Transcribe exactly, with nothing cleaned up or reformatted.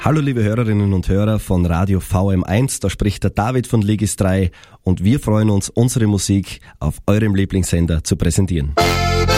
Hallo liebe Hörerinnen und Hörer von Radio V M eins, da spricht der David von Legis drei und wir freuen uns, unsere Musik auf eurem Lieblingssender zu präsentieren.